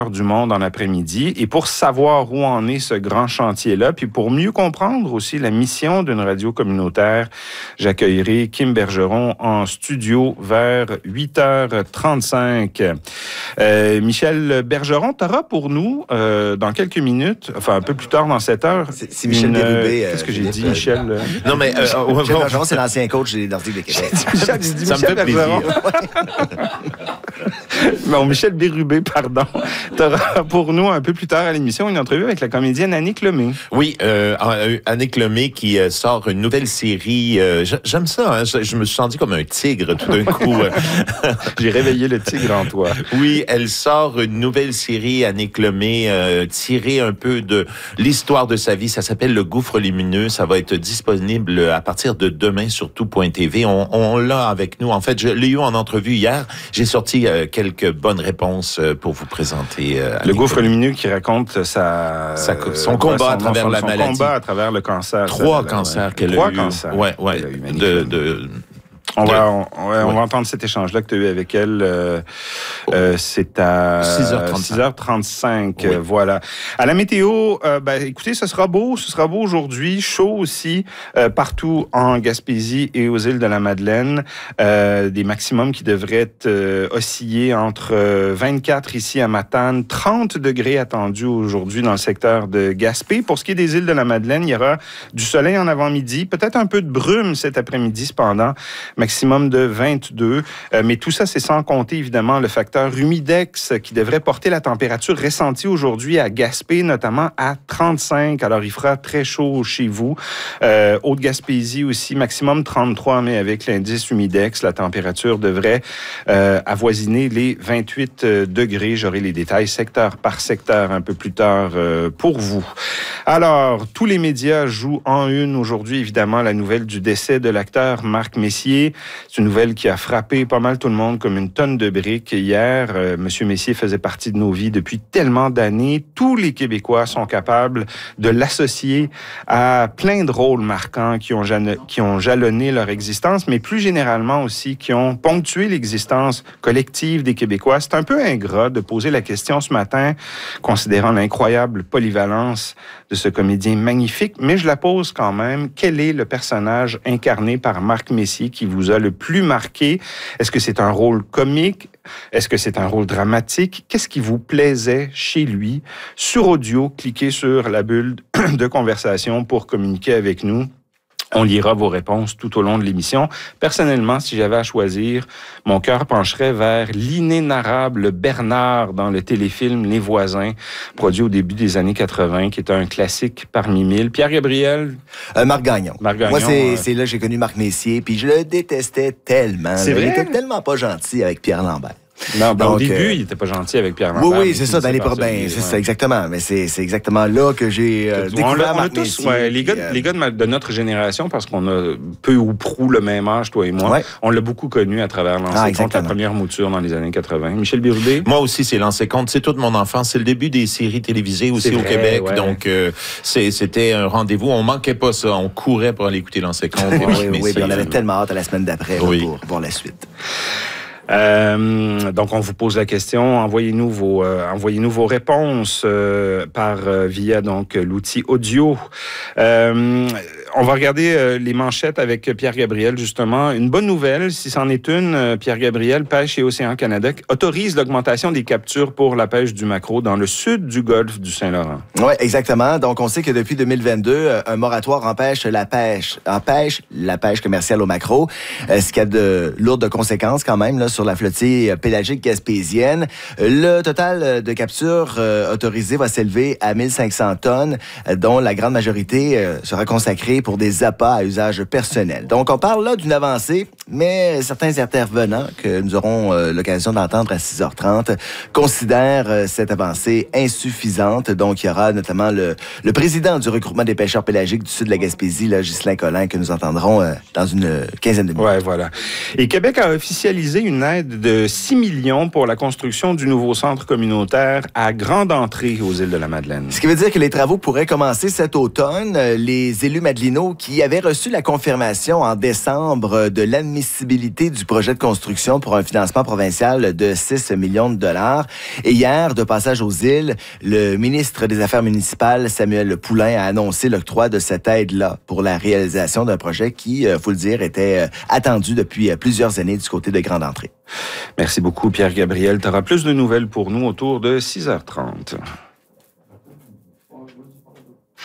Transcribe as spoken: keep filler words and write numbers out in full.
du monde en après-midi. Et pour savoir où en est ce grand chantier-là, puis pour mieux comprendre aussi la mission d'une radio communautaire, j'accueillerai Kim Bergeron en studio vers huit heures trente-cinq. Euh, Michel Bergeron, tu auras pour nous, euh, dans quelques minutes, enfin un peu plus tard dans cette heure... C'est, c'est Michel Bérubé. Euh, Qu'est-ce que j'ai dit, Michel? Euh... Non, mais... Euh, Michel, Michel Bergeron, c'est l'ancien coach des Nordiques de Québec. Michel, dit ça Michel me fait Bergeron. plaisir. Bon, Michel Bérubé, pardon. Tu auras pour nous, un peu plus tard à l'émission, une entrevue avec la comédienne Annick Lemay. Oui, euh, Annick Lemay qui euh, sort une nouvelle série. Euh, j'aime ça, hein, je, je me suis senti comme un tigre tout d'un coup. J'ai réveillé le tigre en toi. Oui, elle sort une nouvelle série, Annick Lemay, euh, tirée un peu de l'histoire de sa vie. Ça s'appelle Le Gouffre lumineux. Ça va être disponible à partir de demain sur tout point t v. On, on l'a avec nous. En fait, je l'ai eu en entrevue hier. J'ai sorti euh, quelques bonnes réponses euh, pour vous présenter. Euh, Le Gouffre lumineux qui raconte sa, sa son combat son, à travers son, la son maladie. Son combat à travers le cancer. Trois cancers qu'elle a eu. Trois cancers. Ouais, ouais. De, de, On va, on, ouais, ouais. on va entendre cet échange-là que tu as eu avec elle. Euh, euh, c'est à six heures trente-cinq. Oui. Euh, voilà. À la météo, euh, ben, écoutez, ce sera beau. Ce sera beau aujourd'hui. Chaud aussi euh, partout en Gaspésie et aux îles de la Madeleine. Euh, des maximums qui devraient euh, osciller entre vingt-quatre ici à Matane, trente degrés attendus aujourd'hui dans le secteur de Gaspé. Pour ce qui est des îles de la Madeleine, il y aura du soleil en avant-midi, peut-être un peu de brume cet après-midi cependant. Maximum de vingt-deux. Euh, mais tout ça, c'est sans compter, évidemment, le facteur humidex qui devrait porter la température ressentie aujourd'hui à Gaspé, notamment à trente-cinq. Alors, il fera très chaud chez vous. Euh, Haute-Gaspésie aussi, maximum trente-trois, mais avec l'indice humidex, la température devrait euh, avoisiner les vingt-huit degrés. J'aurai les détails secteur par secteur un peu plus tard euh, pour vous. Alors, tous les médias jouent en une aujourd'hui, évidemment, la nouvelle du décès de l'acteur Marc Messier. C'est une nouvelle qui a frappé pas mal tout le monde comme une tonne de briques hier. Euh, Monsieur Messier faisait partie de nos vies depuis tellement d'années. Tous les Québécois sont capables de l'associer à plein de rôles marquants qui ont, jalonné, qui ont jalonné leur existence, mais plus généralement aussi qui ont ponctué l'existence collective des Québécois. C'est un peu ingrat de poser la question ce matin, considérant l'incroyable polyvalence de ce comédien magnifique, mais je la pose quand même. Quel est le personnage incarné par Marc Messier qui vous a le plus marqué? Est-ce que c'est un rôle comique? Est-ce que c'est un rôle dramatique? Qu'est-ce qui vous plaisait chez lui? Sur audio, cliquez sur la bulle de conversation pour communiquer avec nous. On lira vos réponses tout au long de l'émission. Personnellement, si j'avais à choisir, mon cœur pencherait vers l'inénarrable Bernard dans le téléfilm Les Voisins, produit au début des années quatre-vingt, qui est un classique parmi mille. Pierre-Gabriel? Euh, Marc Gagnon. Marc Gagnon. Moi, c'est, euh... c'est là que j'ai connu Marc Messier, puis je le détestais tellement. C'est vrai? Il était tellement pas gentil avec Pierre Lambert. Non, ben, Donc, au début, euh... il était pas gentil avec Pierre Lambert. Oui, oui, c'est ça, dans les problèmes. C'est ouais. ça, exactement. Mais c'est, c'est exactement là que j'ai euh, découvert on a, Marc on a tous, Messier. Ouais, les gars, euh... les gars de, ma, de notre génération, parce qu'on a peu ou prou le même âge, toi et moi, ouais. on l'a beaucoup connu à travers Lancé Compte, la première mouture dans les années quatre-vingt. Michel Bérubé? Moi aussi, c'est Lancé Compte. C'est toute mon enfance. C'est le début des séries télévisées aussi vrai, au Québec. Ouais. Donc, euh, c'est, c'était un rendez-vous. On manquait pas ça. On courait pour aller écouter Lancé Compte. oui, oui, oui, puis on avait tellement hâte à la semaine d'après oui. pour voir la suite. Euh, donc, on vous pose la question. Envoyez-nous vos, euh, envoyez-nous vos réponses euh, par euh, via donc l'outil audio. Euh, on va regarder euh, les manchettes avec Pierre-Gabriel, justement. Une bonne nouvelle, si c'en est une, euh, Pierre-Gabriel, Pêche et Océan Canada autorise l'augmentation des captures pour la pêche du maquereau dans le sud du golfe du Saint-Laurent. Oui, exactement. Donc, on sait que depuis deux mille vingt-deux, un moratoire empêche la pêche, empêche la pêche commerciale au maquereau, euh, ce qui a de lourdes conséquences quand même là, sur la flottille pélagique gaspésienne. Le total de captures euh, autorisées va s'élever à mille cinq cents tonnes, dont la grande majorité euh, sera consacrée pour des appâts à usage personnel. Donc, on parle là d'une avancée, mais certains intervenants que nous aurons euh, l'occasion d'entendre à six heures trente considèrent euh, cette avancée insuffisante. Donc, il y aura notamment le, le président du regroupement des pêcheurs pélagiques du sud de la Gaspésie, là, Ghislain Collin, que nous entendrons euh, dans une quinzaine de minutes. Oui, voilà. Et Québec a officialisé une aide de six millions pour la construction du nouveau centre communautaire à Grande Entrée aux îles de la Madeleine. Ce qui veut dire que les travaux pourraient commencer cet automne. Les élus madelinois Gatineau qui avait reçu la confirmation en décembre de l'admissibilité du projet de construction pour un financement provincial de six millions de dollars. Et hier, de passage aux îles, le ministre des Affaires municipales, Samuel Poulin, a annoncé l'octroi de cette aide-là pour la réalisation d'un projet qui, il faut le dire, était attendu depuis plusieurs années du côté de Grande Entrée. Merci beaucoup, Pierre-Gabriel. Tu auras plus de nouvelles pour nous autour de six heures trente.